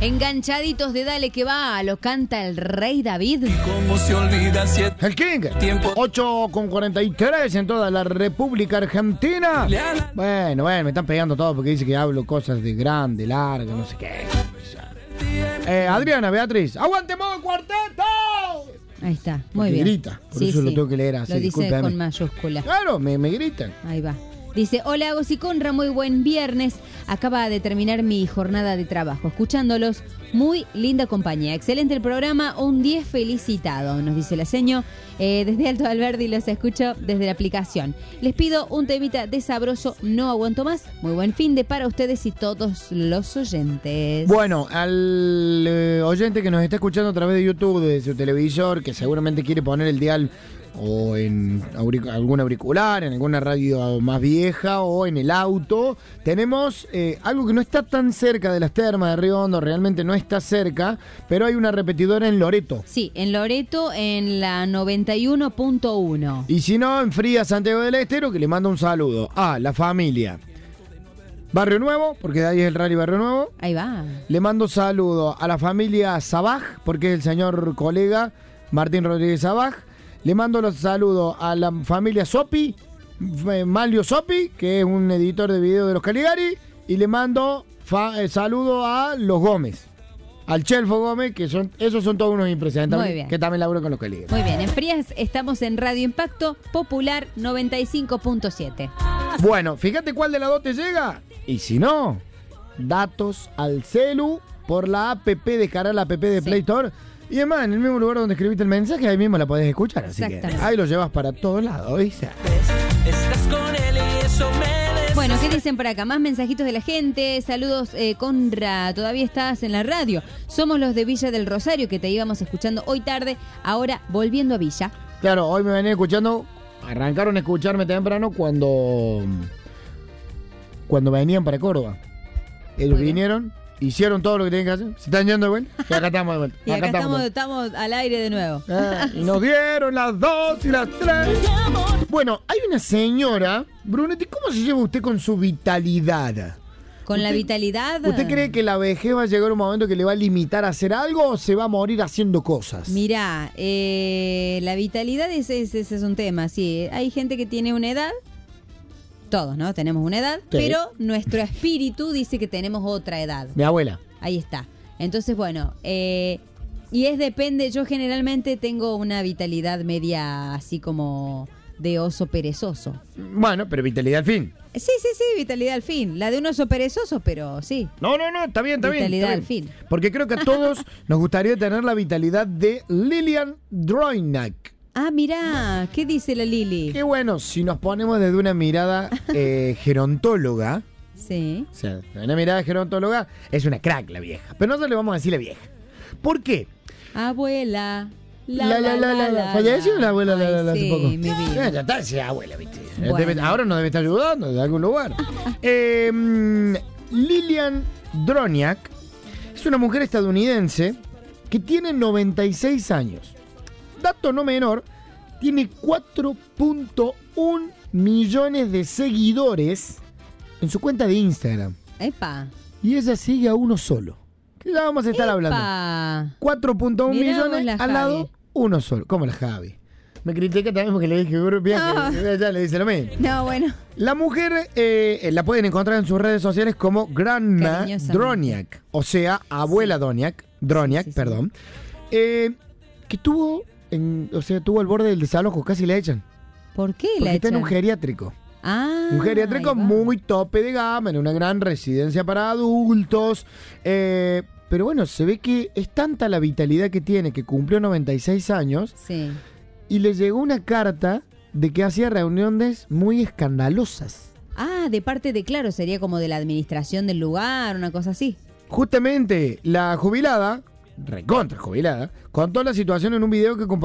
Enganchaditos de Dale que va, lo canta el Rey David. ¿Cómo se olvida si el El King. tiempo 8:43 en toda la República Argentina. Bueno, me están pegando todo porque dice que hablo cosas de grande, larga, no sé qué. Adriana, Beatriz, ¡aguante modo cuarteto! Ahí está, muy Porque bien. grita, por eso lo tengo que leer así, Lo dice discúlpeme. con mayúscula. Claro, me gritan. Ahí va. Dice, hola Agos y Conra, muy buen viernes. Acaba de terminar mi jornada de trabajo. Escuchándolos, muy linda compañía. Excelente el programa, un 10 felicitado, nos dice la seño. Desde Alto Alberdi los escucho desde la aplicación. Les pido un temita de sabroso, no aguanto más. Muy buen fin de para ustedes y todos los oyentes. Bueno, al oyente que nos está escuchando a través de YouTube, de su televisor, que seguramente quiere poner el dial o en algún auricular, en alguna radio más vieja o en el auto, tenemos algo que no está tan cerca de las termas de Río Hondo, realmente no está cerca, pero hay una repetidora en Loreto. Sí, en Loreto, en la 91.1. Y si no, en Fría, Santiago del Estero, que le mando un saludo a la familia Barrio Nuevo, porque de ahí es el rally Barrio Nuevo. Ahí va. Le mando saludo a la familia Sabaj, porque es el señor colega Martín Rodríguez Sabaj. Le mando los saludos a la familia Sopi, Malio Sopi, que es un editor de video de los Caligari. Y le mando saludo a los Gómez, al Chelfo Gómez, que esos son todos unos impresentables. Muy bien. Que también laburan con los Caligari. Muy bien, en Frías estamos en Radio Impacto Popular 95.7. Bueno, fíjate cuál de las dos te llega. Y si no, datos al celu por la app, descargar la app de Play Store. Y además, en el mismo lugar donde escribiste el mensaje, ahí mismo la podés escuchar. Así que ahí lo llevas para todos lados, ¿viste? estás con él y eso me Bueno, ¿qué dicen por acá? Más mensajitos de la gente. Saludos, Conra. Todavía estás en la radio. Somos los de Villa del Rosario que te íbamos escuchando hoy tarde. Ahora volviendo a Villa. Claro, hoy me venía escuchando. Arrancaron a escucharme temprano cuando venían para Córdoba. Ellos vinieron, hicieron todo lo que tenían que hacer. Se están yendo de vuelta. Y acá estamos de vuelta. Y acá estamos al aire de nuevo. Y nos dieron las 2 y las 3. Bueno, hay una señora, Brunetti, ¿cómo se lleva usted con su vitalidad? ¿Con la vitalidad? ¿Usted cree que la vejez va a llegar un momento que le va a limitar a hacer algo o se va a morir haciendo cosas? Mirá, la vitalidad ese es un tema, sí. Hay gente que tiene una edad, todos, ¿no? Tenemos una edad, Sí. pero nuestro espíritu dice que tenemos otra edad. Mi abuela. Ahí está. Entonces, bueno, y depende, yo generalmente tengo una vitalidad media así como de oso perezoso. Bueno, pero vitalidad al fin. Sí, vitalidad al fin. La de un oso perezoso, pero sí. No, está bien, está bien. Vitalidad está bien. al fin. Porque creo que a todos nos gustaría tener la vitalidad de Lilian Droynak. Ah, mirá, ¿qué dice la Lili? Qué bueno, si nos ponemos desde una mirada gerontóloga, Sí. o sea, una mirada gerontóloga, es una crack la vieja. Pero nosotros le vamos a decir la vieja. ¿Por qué? Abuela. ¿Falleció la abuela Ay, hace sí, poco? mi vida. Ya está, esa abuela, ¿viste? Bueno. Ahora nos debe estar ayudando de algún lugar. Lilian Droniak es una mujer estadounidense que tiene 96 años. Dato no menor, tiene 4.1 millones de seguidores en su cuenta de Instagram. Epa. Y ella sigue a uno solo. Que ya vamos a estar hablando. 4.1 Mirá vos millones la al Javi. lado, uno solo. ¿Cómo la Javi? Me critica también porque le dije viaje. Ella le dice lo mismo. No, bueno. La mujer la pueden encontrar en sus redes sociales como Grandma Cariñosamente. Droniak. O sea, abuela Droniak, Sí. perdón. Que tuvo al borde del desalojo, casi la echan. ¿Por qué Porque la está en un echan? geriátrico. Ah, Un geriátrico ahí va. muy tope de gama, en una gran residencia para adultos. Pero bueno, se ve que es tanta la vitalidad que tiene, que cumplió 96 años, Sí. y le llegó una carta de que hacía reuniones muy escandalosas. Ah, de parte de, claro, sería como de la administración del lugar, una cosa así. Justamente la jubilada, recontra jubilada, contó la situación en un video que compartió